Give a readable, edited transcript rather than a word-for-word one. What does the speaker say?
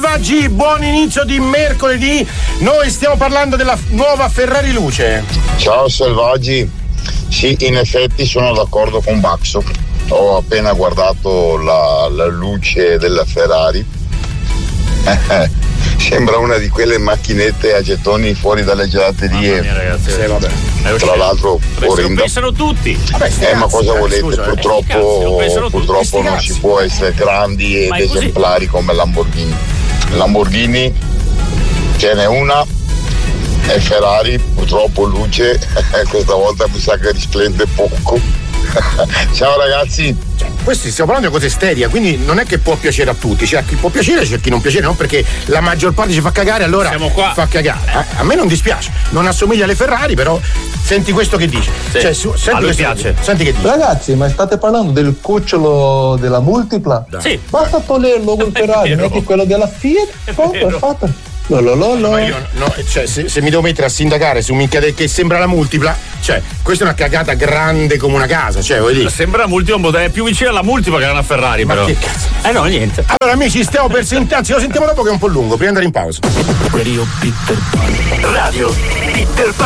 Selvaggi, buon inizio di mercoledì. Noi stiamo parlando della nuova Ferrari Luce. Ciao Selvaggi, sì, in effetti sono d'accordo con Baxo. Ho appena guardato la luce della Ferrari. Sembra una di quelle macchinette a gettoni fuori dalle gelaterie. Mia, ragazzi, vabbè. Tra l'altro Lo pensano tutti. Vabbè, ma cosa volete? Scusa, Purtroppo non si può essere grandi ed esemplari come Lamborghini. Lamborghini ce n'è una, è Ferrari, purtroppo luce, questa volta mi sa che risplende poco. Ciao ragazzi. Questi stiamo parlando di cose serie, quindi non è che può piacere a tutti, c'è chi può piacere, c'è chi non piace, non perché la maggior parte ci fa cagare, allora siamo qua. Fa cagare. A me non dispiace, non assomiglia alle Ferrari, però senti questo che dice. Sì. Cioè, senti a lui questo piace. Senti che dice. Ragazzi, ma state parlando del cucciolo della Multipla? Sì. Basta toglierlo col Ferrari, metti quello della Fiat, è fatta. Ma io cioè, se mi devo mettere a sindacare su un minchia che sembra la Multipla, cioè, questa è una cagata grande come una casa, cioè, vuoi dire? Sembra la Multipla, un modello, è più vicino alla Multipla che alla Ferrari, Ma però. che cazzo? No, niente. Allora amici, stiamo per sentirci, lo sentiamo dopo che è un po' lungo, prima di andare in pausa. Radio Peter Pan.